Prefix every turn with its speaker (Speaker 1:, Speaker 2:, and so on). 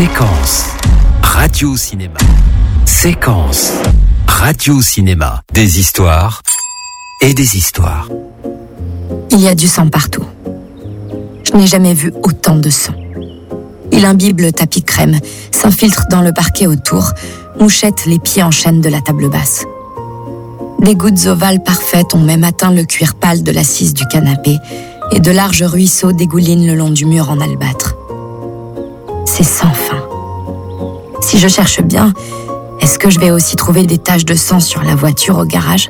Speaker 1: Séquence radio-cinéma. Séquence radio-cinéma. Des histoires et des histoires.
Speaker 2: Il y a du sang partout. Je n'ai jamais vu autant de sang. Il imbibe le tapis crème, s'infiltre dans le parquet autour, mouchette les pieds en chaîne de la table basse. Des gouttes ovales parfaites ont même atteint le cuir pâle de l'assise du canapé et de larges ruisseaux dégoulinent le long du mur en albâtre. C'est sans fin. Si je cherche bien, est-ce que je vais aussi trouver des taches de sang sur la voiture au garage ?